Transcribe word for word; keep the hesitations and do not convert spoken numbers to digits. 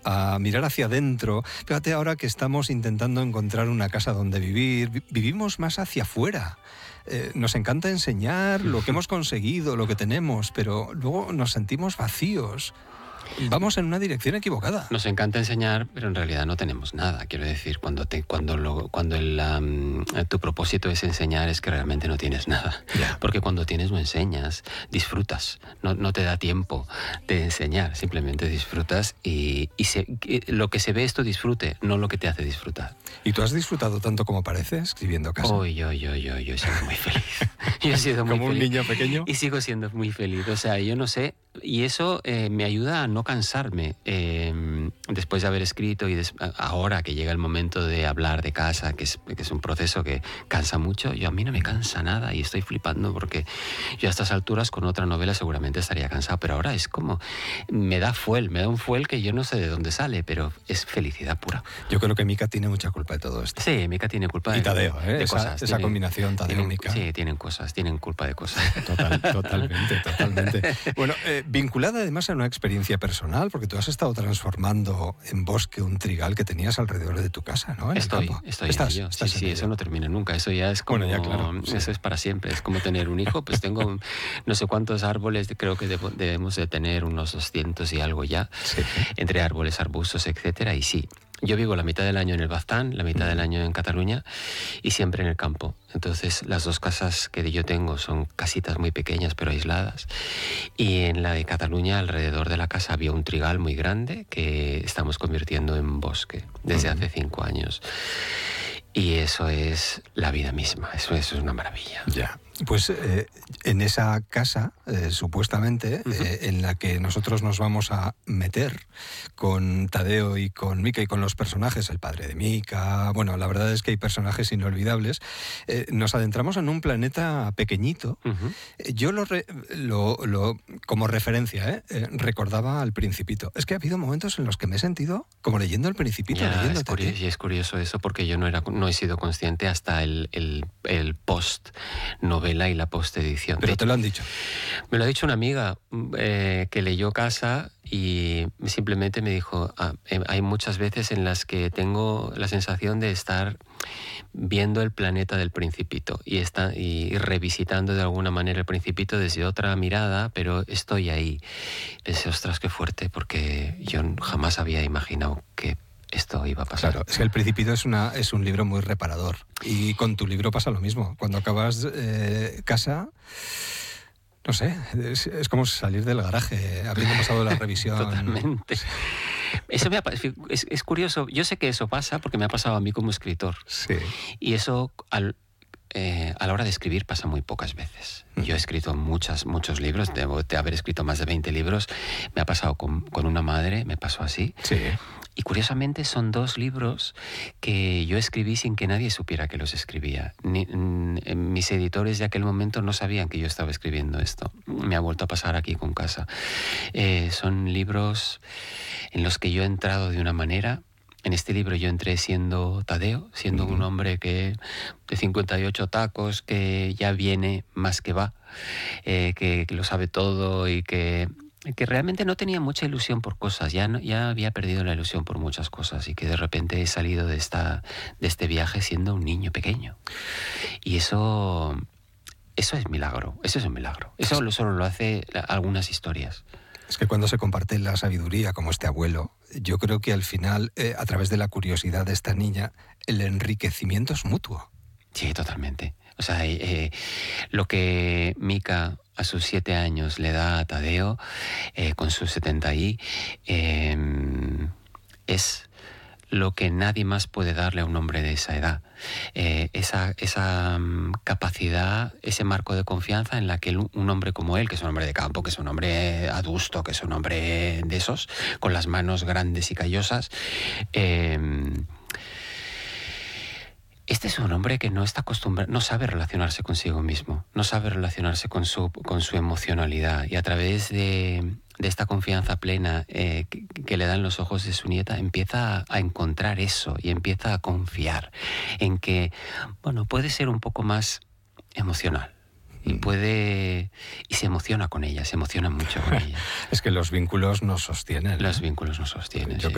a mirar hacia adentro. Fíjate ahora que estamos intentando encontrar una casa donde vivir, vi- vivimos más hacia afuera. Eh, nos encanta enseñar lo que hemos conseguido, lo que tenemos, pero luego nos sentimos vacíos. Vamos en una dirección equivocada. Nos encanta enseñar, pero en realidad no tenemos nada. Quiero decir, cuando te, cuando lo, cuando el, um, tu propósito es enseñar, es que realmente no tienes nada. Ya. Porque cuando tienes o enseñas, disfrutas. No, no te da tiempo de enseñar, simplemente disfrutas y, y se, lo que se ve es tu disfrute, no lo que te hace disfrutar. ¿Y tú has disfrutado tanto como parece escribiendo casa? Hoy, yo, yo, yo, yo he sido muy feliz. Yo he sido muy ¿Como un feliz. niño pequeño? Y sigo siendo muy feliz. O sea, yo no sé. Y eso eh, me ayuda a no cansarme. Eh, después de haber escrito y des- ahora que llega el momento de hablar de casa, que es, que es un proceso que cansa mucho, yo a mí no me cansa nada y estoy flipando porque yo a estas alturas con otra novela seguramente estaría cansado, pero ahora es como, me da fuel, me da un fuel que yo no sé de dónde sale, pero es felicidad pura. Yo creo que Mika tiene mucha culpa de todo esto. Sí, Mika tiene culpa de, Y Tadeo, ¿eh? de esa, cosas. esa Tiene- combinación Tadeo-Mika. Sí, tienen cosas, tienen culpa de cosas. Total, totalmente, totalmente. Bueno, eh, vinculada además a una experiencia personal, porque tú has estado transformando en bosque un trigal que tenías alrededor de tu casa, ¿no? En el Estoy, campo. estoy ¿Estás? en ello. ¿Estás Sí, en sí, ello? eso no termina nunca. Eso ya es como... Bueno, ya, claro, sí. Eso es para siempre. Es como tener un hijo. Pues tengo un- no sé cuántos árboles. Creo que debo- debemos de tener unos doscientos y algo ya. Sí. Entre árboles, arbustos, etcétera. Y sí, yo vivo la mitad del año en el Baztán, la mitad del año en Cataluña y siempre en el campo. Entonces, las dos casas que yo tengo son casitas muy pequeñas pero aisladas. Y en la de Cataluña, alrededor de la casa, había un trigal muy grande que estamos convirtiendo en bosque desde hace cinco años. Y eso es la vida misma. Eso, eso es una maravilla. Ya. Pues eh, en esa casa, eh, supuestamente, Ujú. eh, en la que nosotros nos vamos a meter con Tadeo y con Mika y con los personajes, el padre de Mika, bueno, la verdad es que hay personajes inolvidables, eh, nos adentramos en un planeta pequeñito. Ujú. Eh, Yo lo, re- lo, lo como referencia, ¿eh? Eh, recordaba al Principito. Es que ha habido momentos en los que me he sentido como leyendo el Principito, Ya, es leyéndote a ti. curioso, y es curioso eso porque yo no, era, no he sido consciente hasta el, el, el post novela y la post edición. Pero te lo han dicho. Me lo ha dicho una amiga eh, que leyó Casa y simplemente me dijo, ah, eh, hay muchas veces en las que tengo la sensación de estar viendo el planeta del Principito y, está, y revisitando de alguna manera el Principito desde otra mirada, pero estoy ahí. Pensé, ostras, qué fuerte, porque yo jamás había imaginado que esto iba a pasar. Claro, es que El Principito es, una, es un libro muy reparador. Y con tu libro pasa lo mismo. Cuando acabas eh, casa, no sé, es, es como salir del garaje habiendo pasado la revisión. Totalmente. Eso me ha, pa- es, es curioso. Yo sé que eso pasa porque me ha pasado a mí como escritor. Sí. Y eso al, eh, a la hora de escribir pasa muy pocas veces. Yo he escrito muchas, muchos libros, debo de haber escrito más de veinte libros. Me ha pasado con, con una madre, me pasó así. Sí. Y curiosamente son dos libros que yo escribí sin que nadie supiera que los escribía. Ni, n- mis editores de aquel momento no sabían que yo estaba escribiendo esto. Me ha vuelto a pasar aquí con Casa. Eh, son libros en los que yo he entrado de una manera. En este libro yo entré siendo Tadeo, siendo Ujú. un hombre que de cincuenta y ocho tacos, que ya viene más que va, eh, que, que lo sabe todo y que que realmente no tenía mucha ilusión por cosas, ya, no, ya había perdido la ilusión por muchas cosas y que de repente he salido de, esta, de este viaje siendo un niño pequeño. Y eso, eso es milagro, eso es un milagro. Eso lo, solo lo hace la- algunas historias. Es que cuando se comparte la sabiduría, como este abuelo, yo creo que al final, eh, a través de la curiosidad de esta niña, el enriquecimiento es mutuo. Sí, totalmente. O sea, eh, eh, lo que Mika a sus siete años le da a Tadeo, eh, con sus setenta y, eh, es lo que nadie más puede darle a un hombre de esa edad. Eh, esa esa um, capacidad, ese marco de confianza en la que el, un hombre como él, que es un hombre de campo, que es un hombre adusto, que es un hombre de esos, con las manos grandes y callosas, eh, este es un hombre que no está acostumbrado, no sabe relacionarse consigo mismo, no sabe relacionarse con su, con su emocionalidad, y a través de, de esta confianza plena eh, que, que le dan los ojos de su nieta, empieza a, a encontrar eso y empieza a confiar en que, bueno, puede ser un poco más emocional. Y puede y se emociona con ella, se emociona mucho con ella. Es que los vínculos nos sostienen. Los ¿eh? vínculos nos sostienen. Yo Sí.